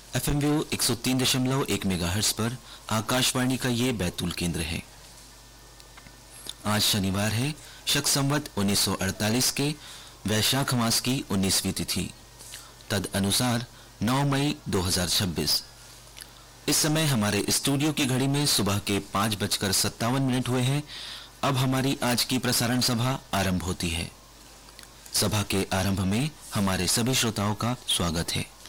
FM view 103.1 megahertz पर आकाशवाणी का ये बैतूल केंद्र है। आज शनिवार है, शक संवत 1948 के वैशाख मास की 19वीं तिथि, तद अनुसार 9 मई 2026। इस समय हमारे स्टूडियो की घड़ी में सुबह के 5:57 हुए हैं। अब हमारी आज की प्रसारण सभा आरंभ होती है। सभा के आरंभ में हमारे सभी श्रोताओं का स्वागत है।